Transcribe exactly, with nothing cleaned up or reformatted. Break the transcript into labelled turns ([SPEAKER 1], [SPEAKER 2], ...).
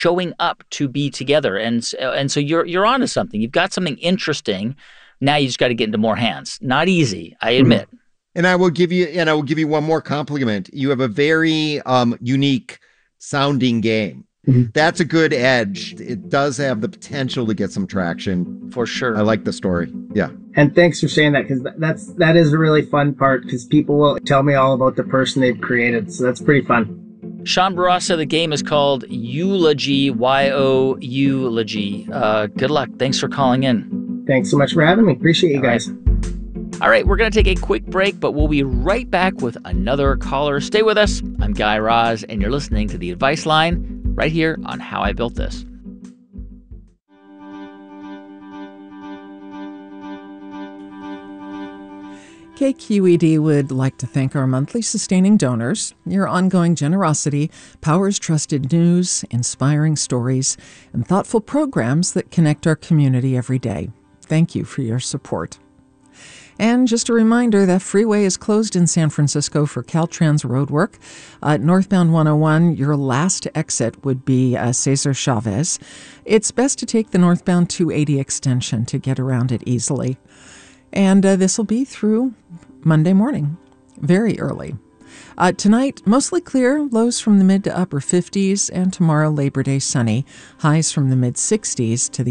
[SPEAKER 1] showing up to be together. And s- uh, and so you're you're onto something. You've got something interesting. Now you just got to get into more hands. Not easy, I admit.
[SPEAKER 2] And I will give you, and I will give you one more compliment. You have a very um, unique sounding game.
[SPEAKER 3] Mhm.
[SPEAKER 2] That's a good edge. It does have the potential to get some traction.
[SPEAKER 1] For sure.
[SPEAKER 2] I like the story. Yeah.
[SPEAKER 3] And thanks for saying that, because that's that is a really fun part, because people will tell me all about the person they've created. So that's pretty fun.
[SPEAKER 1] Sean Barassa, the game is called Eulogy, Y O Eulogy. Uh, good luck. Thanks for calling in.
[SPEAKER 3] Thanks so much for having me. Appreciate you
[SPEAKER 1] All
[SPEAKER 3] guys.
[SPEAKER 1] All right, we're going to take a quick break, but we'll be right back with another caller. Stay with us. I'm Guy Raz, and you're listening to The Advice Line right here on How I Built This.
[SPEAKER 4] K Q E D would like to thank our monthly sustaining donors. Your ongoing generosity powers trusted news, inspiring stories, and thoughtful programs that connect our community every day. Thank you for your support. And just a reminder, that freeway is closed in San Francisco for Caltrans roadwork. Uh, northbound one oh one, your last exit would be uh, Cesar Chavez. It's best to take the northbound two eighty extension to get around it easily. And uh, this will be through Monday morning, very early. Uh, tonight, mostly clear, lows from the mid to upper fifties, and tomorrow, Labor Day, sunny, highs from the mid sixties to the